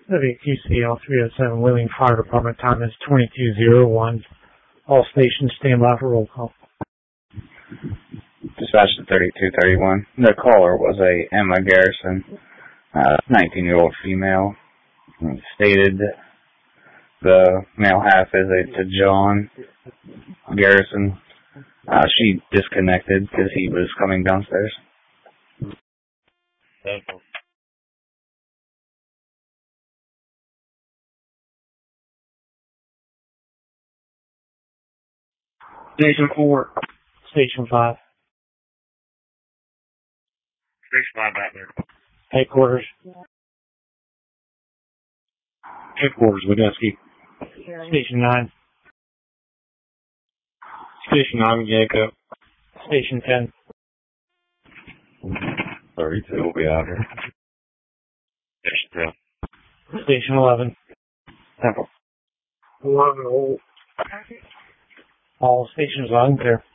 WQCL 307 Wheeling Fire Department. Time is 22:01. All stations stand by for roll call. Dispatch to 3231. The caller was a Emma Garrison, 19-year-old female. Stated the male half is to John Garrison. She disconnected because he was coming downstairs. Station 4. Station 5. Station 5 back there. Headquarters. Headquarters, Wadesky. Station 9. Station 9, Yanko. Station 10. 32 will be out here. Station 10. Station 11. Temple. All stations are unclear.